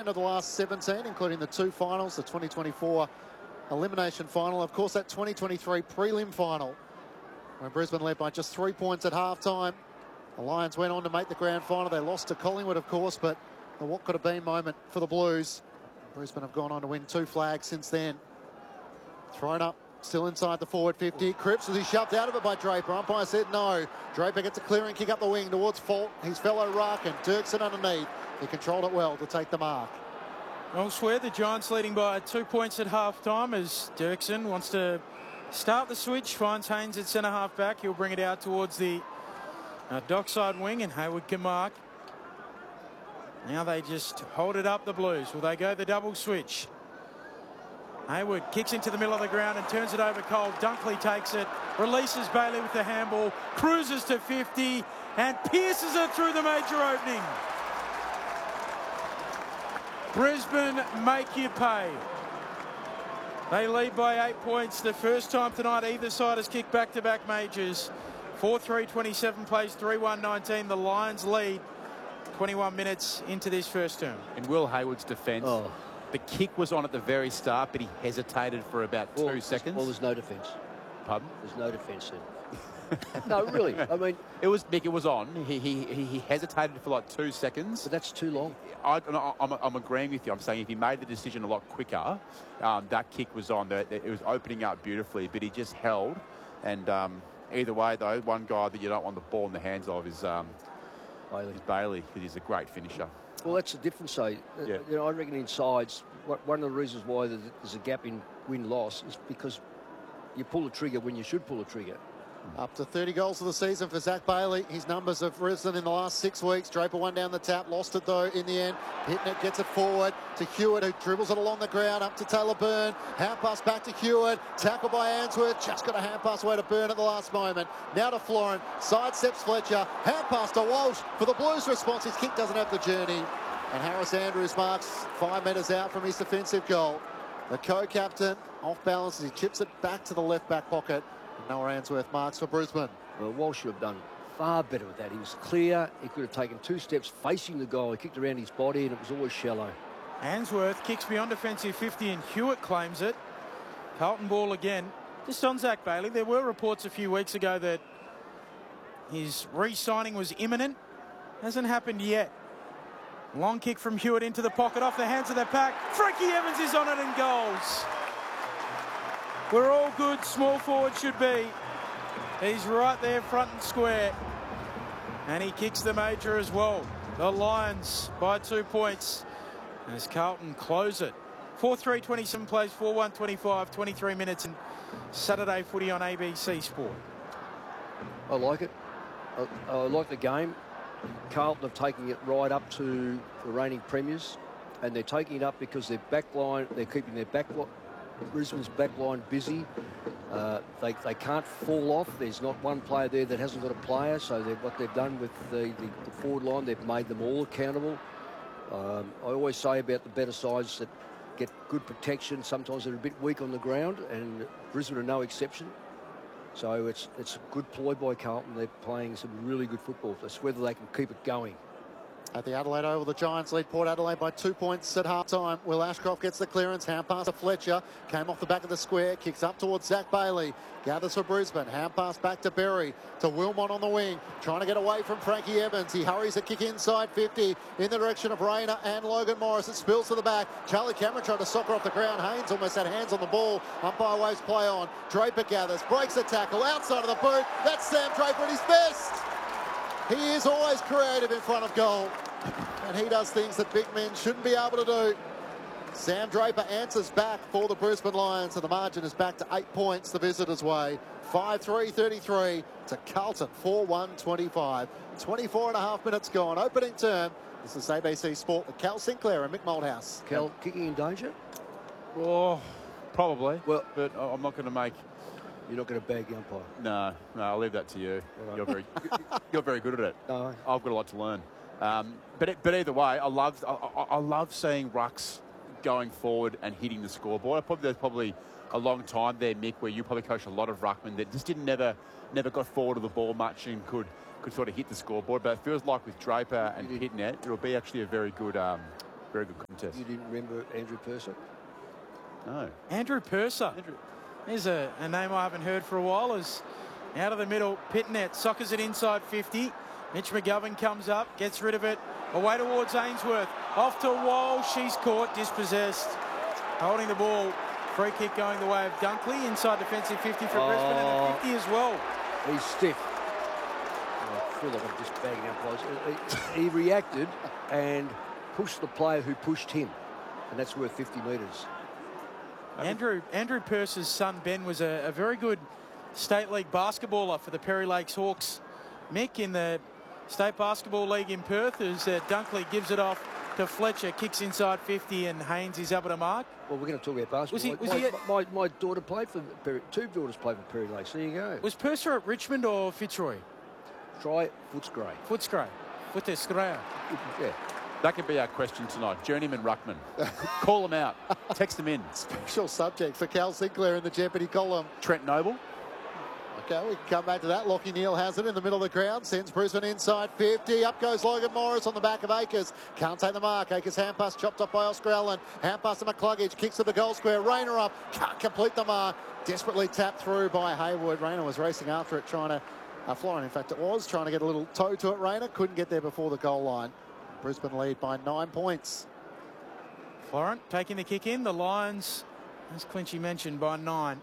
of the last 17, including the 2 finals, the 2024 elimination final, of course that 2023 prelim final, where Brisbane led by just 3 points at half-time. The Lions went on to make the grand final. They lost to Collingwood, of course, but the what could have been moment for the Blues. Brisbane have gone on to win 2 flags since then. Thrown up, still inside the forward 50. Cripps, was he shoved out of it by Draper? Umpire said no. Draper gets a clearing kick up the wing towards Fault, his fellow ruck, and Dirksen underneath. He controlled it well to take the mark. Elsewhere, the Giants leading by 2 points at half-time as Dirksen wants to start the switch, finds Haynes at centre-half back. He'll bring it out towards the dockside wing, and Hayward can mark. Now they just hold it up, the Blues. Will they go the double switch? Hayward kicks into the middle of the ground and turns it over cold. Dunkley takes it, releases Bailey with the handball, cruises to 50 and pierces it through the major opening. Brisbane make you pay. They lead by 8 points. The first time tonight either side has kicked back-to-back majors. 4-3-27 plays 3-1-19. The Lions lead 21 minutes into this first term. In Will Hayward's defence, the kick was on at the very start, but he hesitated for about 2 seconds. Well, there's no defence. Pardon? There's no defence then. No, really. I mean, it was Mick. It was on. He hesitated for like 2 seconds. But that's too long. I'm agreeing with you. I'm saying if he made the decision a lot quicker, that kick was on. It was opening up beautifully, but he just held. And either way, though, one guy that you don't want the ball in the hands of is Bailey, because he's a great finisher. Well, that's the difference, though. Yeah. You know, I reckon in sides, one of the reasons why there's a gap in win-loss is because you pull the trigger when you should pull the trigger. Up to 30 goals of the season for Zach Bailey. His numbers have risen in the last 6 weeks. Draper one down the tap, lost it though in the end. Hitting it, gets it forward to Hewitt, who dribbles it along the ground, up to Taylor Byrne. Hand pass back to Hewitt, tackled by Answorth. Just got a hand pass away to Byrne at the last moment. Now to Florent, sidesteps Fletcher. Hand pass to Walsh for the Blues response. His kick doesn't have the journey. And Harris Andrews marks 5 metres out from his defensive goal. The co-captain off balance as he chips it back to the left back pocket. Noah Answorth marks for Brisbane. Well, Walsh should have done far better with that. He was clear. He could have taken 2 steps facing the goal. He kicked around his body and it was always shallow. Answorth kicks beyond defensive 50 and Hewitt claims it. Carlton ball again. Just on Zach Bailey, there were reports a few weeks ago that his re-signing was imminent. Hasn't happened yet. Long kick from Hewitt into the pocket, off the hands of the pack. Frankie Evans is on it and goals. We're all good, small forward should be. He's right there front and square. And he kicks the major as well. The Lions by 2 points as Carlton close it. 4-3-27 plays 4-1-25, 23 minutes in Saturday footy on ABC Sport. I like it. I like the game. Carlton have taken it right up to the reigning premiers, and they're taking it up because their back line, they're keeping their Brisbane's back line busy. They can't fall off. There's not one player there that hasn't got a player, so what they've done with the forward line, they've made them all accountable. I always say about the better sides that get good protection, sometimes they're a bit weak on the ground, and Brisbane are no exception. So it's a good ploy by Carlton. They're playing some really good football. It's whether they can keep it going. At the Adelaide Oval, the Giants lead Port Adelaide by 2 points at half-time. Will Ashcroft gets the clearance, hand pass to Fletcher. Came off the back of the square, kicks up towards Zach Bailey. Gathers for Brisbane, hand pass back to Berry. To Wilmot on the wing, trying to get away from Frankie Evans. He hurries a kick inside 50 in the direction of Rayner and Logan Morris. It spills to the back. Charlie Cameron tried to soccer off the ground. Haynes almost had hands on the ball. Umpire waves play on. Draper gathers, breaks the tackle, outside of the boot. That's Sam Draper at his best. He is always creative in front of goal. And he does things that big men shouldn't be able to do. Sam Draper answers back for the Brisbane Lions, and the margin is back to 8 points the visitors' way. 5-3-33 to Carlton, 4-1-25. 24 and a half minutes gone. Opening term. This is ABC Sport with Cal Sinclair and Mick Moldhouse. Cal, kicking in danger? Oh, probably. Well, but I'm not going to make... You're not going to bag the umpire? No, I'll leave that to you. Right. You're very good at it. No. I've got a lot to learn. But either way, I love seeing rucks going forward and hitting the scoreboard. There's probably a long time there, Mick, where you probably coached a lot of ruckmen that just never got forward of the ball much and could sort of hit the scoreboard. But it feels like with Draper and hitting it, it'll be actually a very good Very good contest. You didn't remember Andrew Purser? No. Andrew Purser. There's a name I haven't heard for a while. Is out of the middle. Pitnet soccers it inside 50. Mitch McGovern comes up, gets rid of it. Away towards Ainsworth. Off to Wall. She's caught, dispossessed. Holding the ball. Free kick going the way of Dunkley. Inside defensive 50 for Brisbane and the 50 as well. He's stiff. I feel like I'm just bagging up guys. He reacted and pushed the player who pushed him. And that's worth 50 metres. Andrew Purser's son Ben was a very good State League basketballer for the Perry Lakes Hawks. Mick in the State Basketball League in Perth, as Dunkley gives it off to Fletcher, kicks inside 50, and Haynes is up at a mark. Well, we're going to talk about basketball. My daughter played for Perry, two daughters played for Perry Lakes. There you go. Was Purser at Richmond or Fitzroy? Try Footscray. Footscray. Footscray. Yeah. That could be our question tonight. Journeyman Ruckman. Call them out. Text them in. Special subject for Cal Sinclair in the Jeopardy column. Trent Noble. Okay, we can come back to that. Lockie Neal has it in the middle of the ground. Sends Brisbane inside 50. Up goes Logan Morris on the back of Akers. Can't take the mark. Akers hand pass chopped up by Oscar Allen. Hand pass to McCluggage. Kicks to the goal square. Rayner up. Can't complete the mark. Desperately tapped through by Hayward. Rayner was racing after it, trying to... Florian, in fact, it was trying to get a little toe to it. Rayner couldn't get there before the goal line. Brisbane lead by 9 points. Florent taking the kick in. The Lions, as Clinchy mentioned, by 9.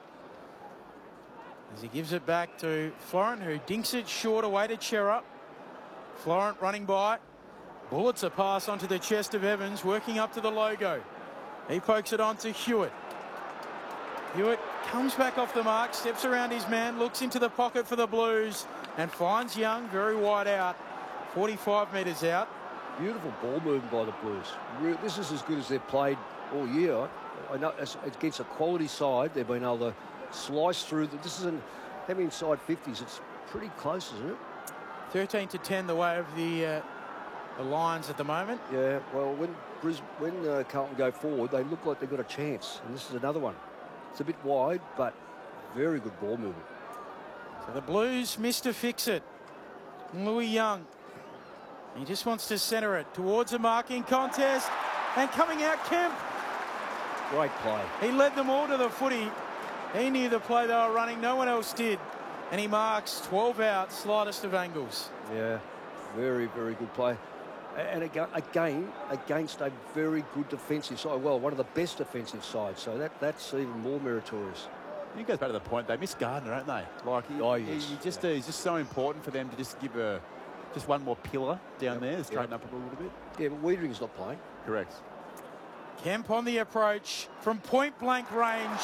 As he gives it back to Florent, who dinks it short away to Cherra. Florent running by. Bullets a pass onto the chest of Evans, working up to the logo. He pokes it on to Hewitt. Hewitt comes back off the mark, steps around his man, looks into the pocket for the Blues, and finds Young very wide out, 45 metres out. Beautiful ball movement by the Blues. This is as good as they've played all year. I know it's against a quality side. They've been able to slice through. This is having inside 50s. It's pretty close, isn't it? 13-10 the way of the Lions at the moment. Yeah. Well, when Carlton go forward, they look like they've got a chance. And this is another one. It's a bit wide, but very good ball movement. So the Blues missed to fix it. Louis Young. He just wants to centre it towards a marking contest. And coming out, Kemp. Great play. He led them all to the footy. He knew the play they were running. No one else did. And he marks 12 out, slightest of angles. Yeah, very, very good play. And again, against a very good defensive side. Well, one of the best defensive sides. So that's even more meritorious. It goes back to the point, they miss Gardner, don't they? Like, he's just so important for them to just give just one more pillar down there to straighten up a little bit. Yeah, but Wiedering's not playing. Correct. Kemp on the approach from point-blank range.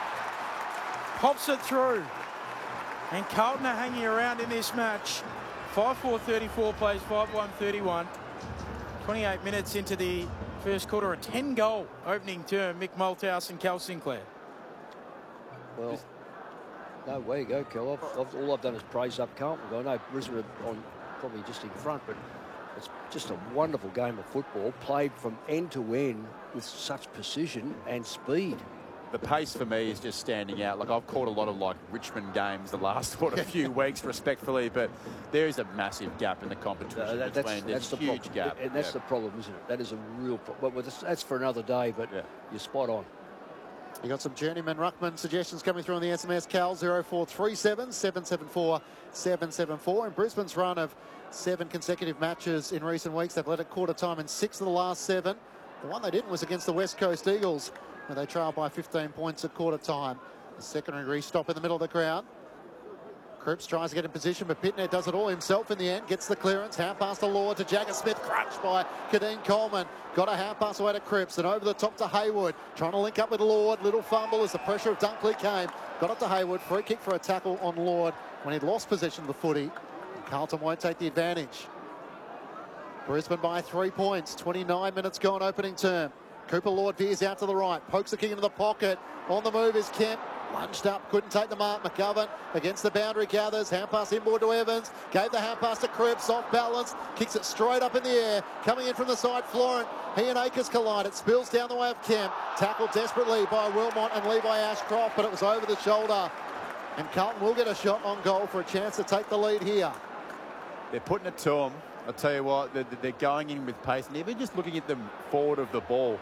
Pops it through. And Carlton are hanging around in this match. 5-4-34 plays 5-1-31. 28 minutes into the first quarter. A 10-goal opening term. Mick Malthouse and Cal Sinclair. Well, no, way you go, Cal. All I've done is praise up Carlton. I know Brisbane are probably just in front, but it's just a wonderful game of football played from end to end with such precision and speed. The pace for me is just standing out. Like, I've caught a lot of Richmond games the last few weeks, respectfully, but there is a massive gap in the competition. That's the huge problem. gap. And that's the problem, isn't it? That is a real problem. Well, that's for another day, but you're spot on. You got some journeyman ruckman suggestions coming through on the SMS. Cal 0437 774 774. In Brisbane's run of 7 consecutive matches in recent weeks, they've led at quarter time in 6 of the last 7. The one they didn't was against the West Coast Eagles, where they trailed by 15 points at quarter time. A secondary stop in the middle of the ground. Cripps tries to get in position, but Pitnet does it all himself in the end. Gets the clearance. Hand pass to Lord to Jagger Smith. Crunched by Kadeen Coleman. Got a hand pass away to Cripps and over the top to Hayward. Trying to link up with Lord. Little fumble as the pressure of Dunkley came. Got it to Hayward. Free kick for a tackle on Lord when he'd lost possession of the footy. And Carlton won't take the advantage. Brisbane by 3 points. 29 minutes gone opening term. Cooper Lord veers out to the right. Pokes the kick into the pocket. On the move is Kemp. Lunged up, couldn't take the mark. McGovern against the boundary gathers. Hand pass inboard to Evans. Gave the hand pass to Cripps. Off balance. Kicks it straight up in the air. Coming in from the side, Florent. He and Akers collide. It spills down the way of Kemp. Tackled desperately by Wilmot and Levi Ashcroft, but it was over the shoulder. And Carlton will get a shot on goal for a chance to take the lead here. They're putting it to them. I'll tell you what, they're going in with pace, and even just looking at them forward of the ball,